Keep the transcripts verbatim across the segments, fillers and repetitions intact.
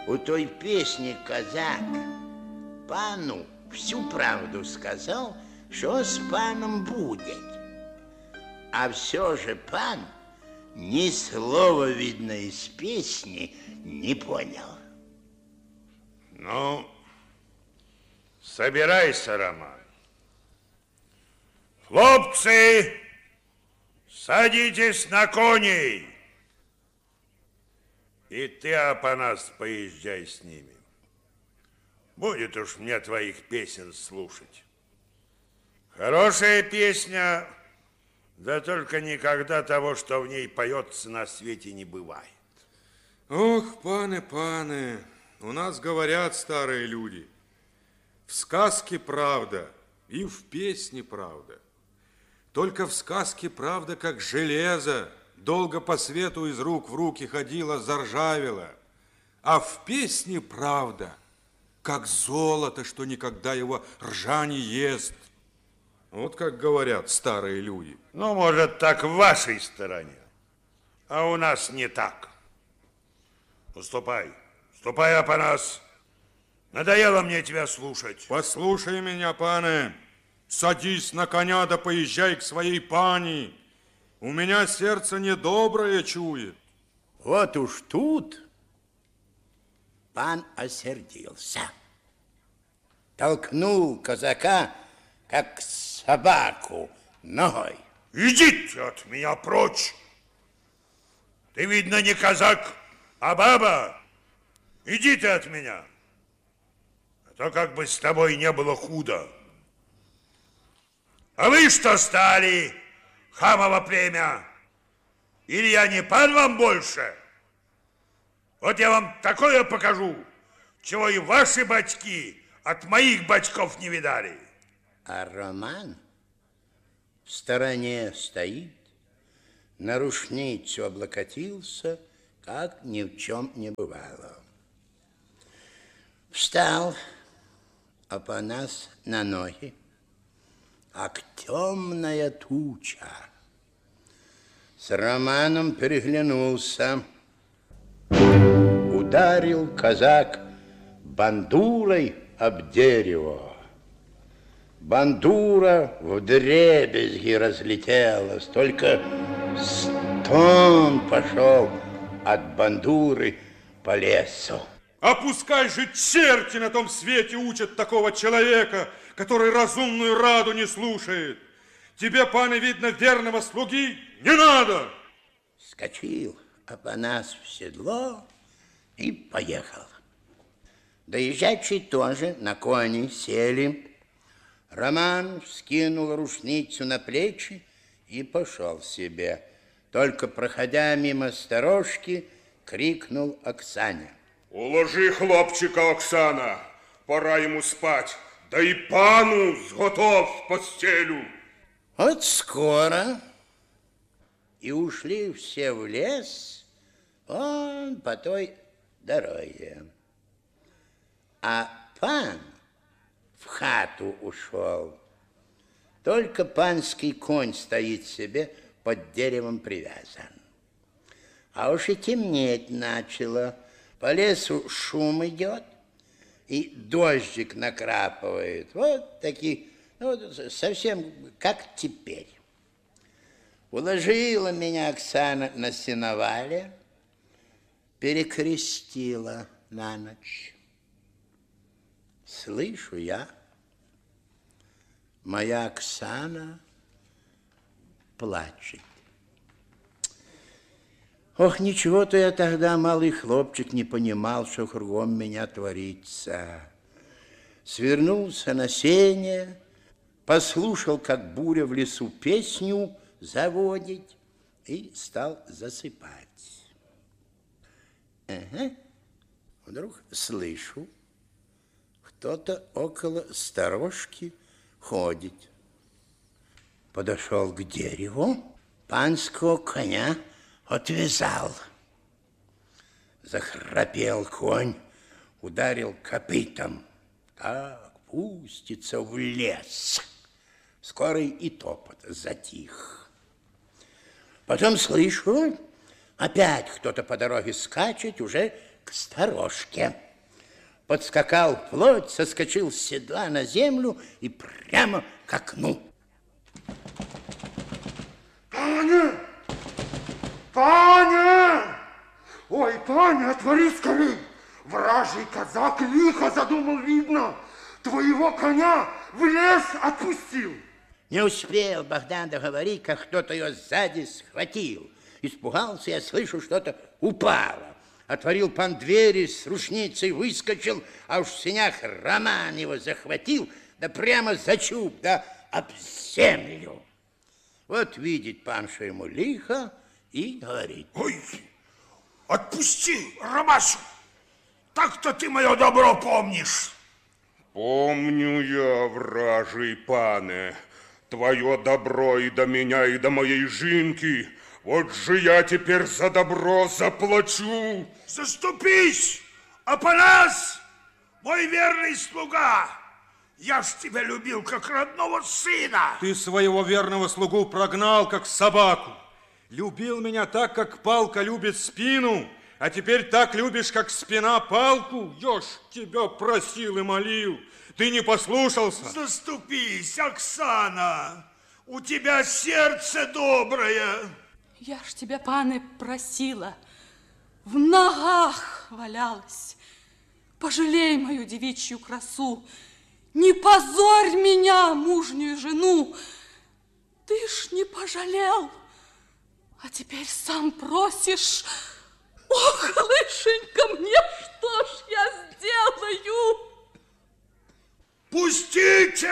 у той песни казак пану всю правду сказал, что с паном будет. А все же пан ни слова, видно, из песни не понял. Ну, собирайся, Роман. Хлопцы, садитесь на коней. И ты, Апанас, поезжай с ними. Будет уж мне твоих песен слушать. Хорошая песня, да только никогда того, что в ней поется, на свете не бывает. Ох, паны, паны, у нас говорят старые люди, в сказке правда и в песне правда. Только в сказке правда, как железо, долго по свету из рук в руки ходила, заржавела. А в песне правда, как золото, что никогда его ржа не ест. Вот как говорят старые люди. Ну, может, так в вашей стороне, а у нас не так. Уступай, ступай, Апанас. Надоело мне тебя слушать. Послушай меня, пане. Садись на коня, да поезжай к своей пани. У меня сердце недоброе чует. Вот уж тут пан осердился. Толкнул казака, как собаку, ногой. Идите от меня прочь. Ты, видно, не казак, а баба. Иди ты от меня. А то как бы с тобой не было худо. А вы что стали, хамово племя? Или я не пан вам больше? Вот я вам такое покажу, чего и ваши батьки от моих батьков не видали. А Роман в стороне стоит, на рушницу облокотился, как ни в чем не бывало. Встал Апанас на ноги, как темная туча. С Романом переглянулся. Ударил казак бандурой об дерево. Бандура вдребезги разлетелась, только стон пошел от бандуры по лесу. А пускай же черти на том свете учат такого человека, который разумную раду не слушает. Тебе, пане, видно, верного слуги не надо. Скочил Апанас в седло и поехал. Доезжачие тоже на кони сели. Роман вскинул рушницу на плечи и пошел себе. Только проходя мимо сторожки, крикнул Оксане. Уложи хлопчика, Оксана, пора ему спать. Да и пану сготов в постелю. Вот скоро и ушли все в лес, он по той дороге. А пан в хату ушел. Только панский конь стоит себе под деревом привязан. А уж и темнеть начало. По лесу шум идет, и дождик накрапывает. Вот такие, ну, совсем как теперь. Уложила меня Оксана на сеновале, перекрестила на ночь. Слышу я, моя Оксана плачет. Ох, ничего-то я тогда, малый хлопчик, не понимал, что кругом меня творится. Свернулся на сене, послушал, как буря в лесу песню заводит, и стал засыпать. Ага. Вдруг слышу, кто-то около сторожки ходит. Подошел к дереву, панского коня отвязал. Захрапел конь, ударил копытом. Так пустится в лес. Скоро и топот затих. Потом слышу, опять кто-то по дороге скачет, уже к сторожке. Подскакал плоть, соскочил с седла на землю и прямо к окну. Пане! Пане! Ой, пане, отвори скорей! Вражий казак лихо задумал, видно. Твоего коня в лес отпустил. Не успел Богдан договорить, как кто-то ее сзади схватил. Испугался, я слышу, что-то упало. Отворил пан двери, с рушницей выскочил, а уж в сенях Роман его захватил, да прямо за чуб, да об землю. Вот видит пан, что ему лихо, и говорит: ой, отпусти, Ромашу, так-то ты мое добро помнишь. Помню я, вражий пане, твое добро и до меня, и до моей жинки. Вот же я теперь за добро заплачу. Заступись, Апанас, мой верный слуга. Я ж тебя любил, как родного сына. Ты своего верного слугу прогнал, как собаку. Любил меня так, как палка любит спину, а теперь так любишь, как спина палку. Я ж тебя просил и молил. Ты не послушался. Заступись, Оксана. У тебя сердце доброе. Я ж тебя, пане, просила, в ногах валялась. Пожалей мою девичью красу, не позорь меня, мужнюю жену. Ты ж не пожалел, а теперь сам просишь. Ох, лышенька, мне что ж я сделаю? Пустите!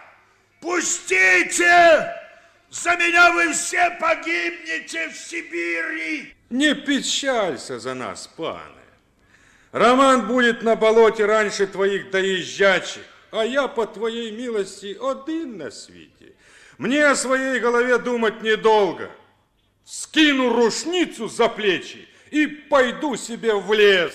Пустите! За меня вы все погибнете в Сибири! Не печалься за нас, пане. Роман будет на болоте раньше твоих доезжачих, а я, по твоей милости, один на свете. Мне о своей голове думать недолго. Скину рушницу за плечи и пойду себе в лес.